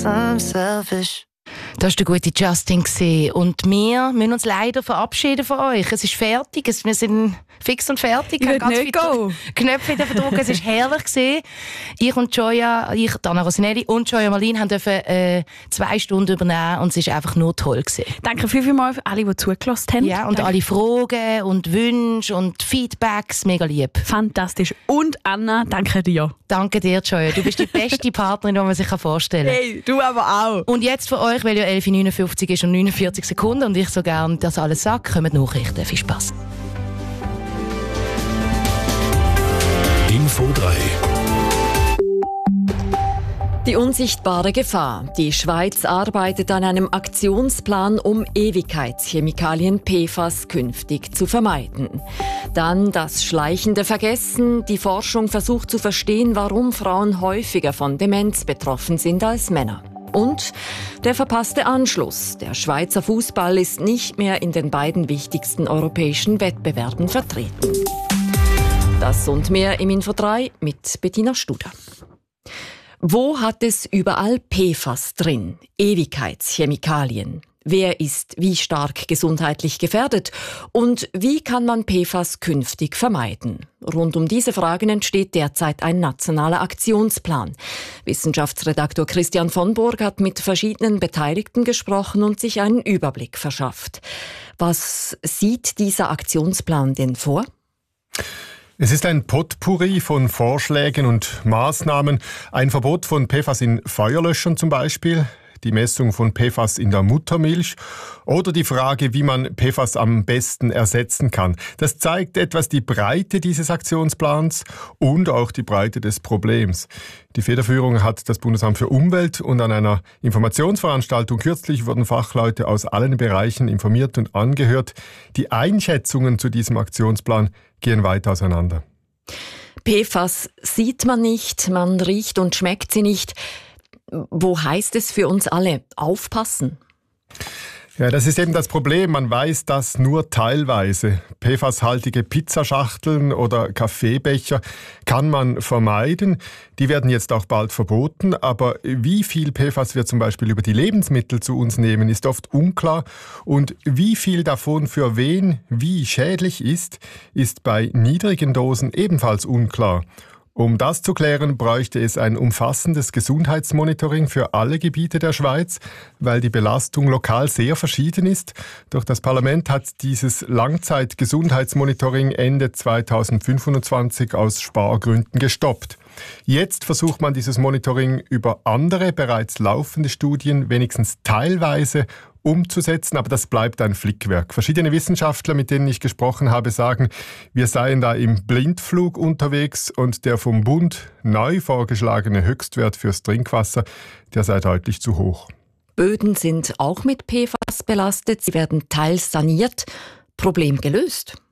guess I'm selfish. Das war der gute Justin. Und wir müssen uns leider verabschieden von euch. Es ist fertig, wir sind fix und fertig. Ich will nicht gehen. Knöpfe verdrücken. Es war herrlich gewesen. Ich und Joya, Dana Rosinelli und Joya Marlin dürfen 2 Stunden übernehmen und es war einfach nur toll gewesen. Danke vielmals für alle, die zugelassen haben. Ja, und alle Fragen und Wünsche und Feedbacks, mega lieb. Fantastisch. Und Anna, danke dir. Danke dir, Joya. Du bist die beste Partnerin, die man sich vorstellen kann. Hey, du aber auch. Und jetzt für euch, weil ja 11:59 ist und 49 Sekunden und ich so gerne das alles sage, kommen die Nachrichten. Viel Spass. Info 3. Die unsichtbare Gefahr. Die Schweiz arbeitet an einem Aktionsplan, um Ewigkeitschemikalien PFAS künftig zu vermeiden. Dann das schleichende Vergessen. Die Forschung versucht zu verstehen, warum Frauen häufiger von Demenz betroffen sind als Männer. Und der verpasste Anschluss. Der Schweizer Fußball ist nicht mehr in den beiden wichtigsten europäischen Wettbewerben vertreten. Das und mehr im Info 3 mit Bettina Studer. Wo hat es überall PFAS drin? Ewigkeitschemikalien. Wer ist wie stark gesundheitlich gefährdet? Und wie kann man PFAS künftig vermeiden? Rund um diese Fragen entsteht derzeit ein nationaler Aktionsplan. Wissenschaftsredaktor Christian von Burg hat mit verschiedenen Beteiligten gesprochen und sich einen Überblick verschafft. Was sieht dieser Aktionsplan denn vor? Es ist ein Potpourri von Vorschlägen und Maßnahmen. Ein Verbot von PFAS in Feuerlöschern zum Beispiel, die Messung von PFAS in der Muttermilch oder die Frage, wie man PFAS am besten ersetzen kann. Das zeigt etwas die Breite dieses Aktionsplans und auch die Breite des Problems. Die Federführung hat das Bundesamt für Umwelt und an einer Informationsveranstaltung kürzlich wurden Fachleute aus allen Bereichen informiert und angehört. Die Einschätzungen zu diesem Aktionsplan gehen weit auseinander. PFAS sieht man nicht, man riecht und schmeckt sie nicht. Wo heißt es für uns alle? Aufpassen. Ja, das ist eben das Problem. Man weiß das nur teilweise. PFAS-haltige Pizzaschachteln oder Kaffeebecher kann man vermeiden. Die werden jetzt auch bald verboten. Aber wie viel PFAS wir zum Beispiel über die Lebensmittel zu uns nehmen, ist oft unklar. Und wie viel davon für wen wie schädlich ist bei niedrigen Dosen ebenfalls unklar. Um das zu klären, bräuchte es ein umfassendes Gesundheitsmonitoring für alle Gebiete der Schweiz, weil die Belastung lokal sehr verschieden ist. Doch das Parlament hat dieses Langzeitgesundheitsmonitoring Ende 2025 aus Spargründen gestoppt. Jetzt versucht man dieses Monitoring über andere, bereits laufende Studien wenigstens teilweise umzusetzen, aber das bleibt ein Flickwerk. Verschiedene Wissenschaftler, mit denen ich gesprochen habe, sagen, wir seien da im Blindflug unterwegs und der vom Bund neu vorgeschlagene Höchstwert fürs Trinkwasser, der sei deutlich zu hoch. Böden sind auch mit PFAS belastet, sie werden teils saniert. Problem gelöst?